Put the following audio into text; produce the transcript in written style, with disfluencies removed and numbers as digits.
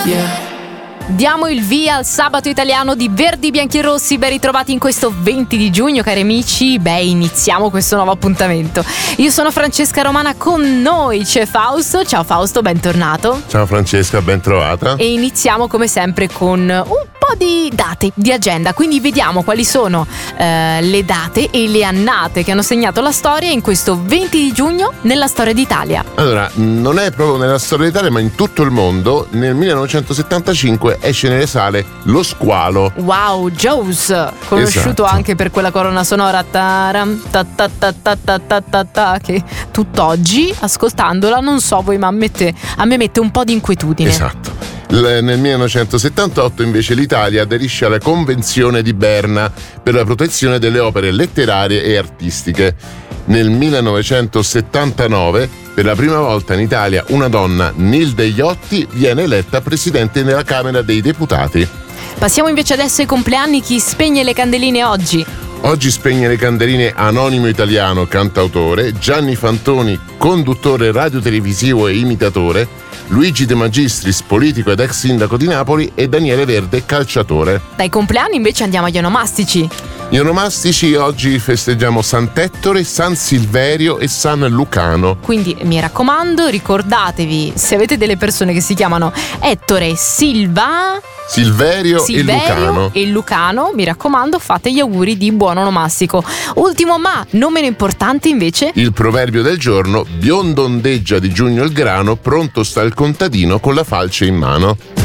Yeah. Diamo il via al sabato italiano di Verdi, Bianchi e Rossi. Ben ritrovati in questo 20 di giugno, cari amici. Iniziamo questo nuovo appuntamento. Io sono Francesca Romana, con noi c'è Fausto. Ciao Fausto, bentornato. Ciao Francesca, ben trovata. E iniziamo come sempre con un po' di date, di agenda. Quindi vediamo quali sono le date e le annate che hanno segnato la storia in questo 20 di giugno nella storia d'Italia. Allora, non è proprio nella storia d'Italia, ma in tutto il mondo. Nel 1975 esce nelle sale Lo Squalo. Wow, Jaws, conosciuto anche per quella colonna sonora taram, ta ta ta ta ta ta ta ta, che tutt'oggi ascoltandola non so voi, ma a me mette un po' di inquietudine. Esatto. Nel 1978 invece l'Italia aderisce alla Convenzione di Berna per la protezione delle opere letterarie e artistiche. Nel 1979, per la prima volta in Italia, una donna, Nilde Iotti, viene eletta presidente della Camera dei Deputati. Passiamo invece adesso ai compleanni. Chi spegne le candeline oggi? Oggi spegne le candeline Anonimo Italiano, cantautore, Gianni Fantoni, conduttore radiotelevisivo e imitatore, Luigi De Magistris, politico ed ex sindaco di Napoli, e Daniele Verde, calciatore. Dai compleanni invece andiamo agli onomastici. Gli onomastici oggi festeggiamo Sant'Ettore, San Silverio e San Lucano. Quindi mi raccomando, ricordatevi, se avete delle persone che si chiamano Ettore, Silverio e Lucano, mi raccomando, fate gli auguri di buon onomastico. Ultimo ma non meno importante invece, il proverbio del giorno: biondo ondeggia di giugno il grano, pronto sta il contadino con la falce in mano.